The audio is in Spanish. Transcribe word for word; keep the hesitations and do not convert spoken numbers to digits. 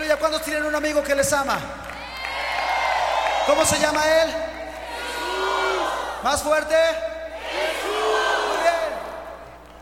Aleluya. ¿Cuántos tienen un amigo que les ama? ¿Cómo se llama él? Jesús. Más fuerte. Jesús.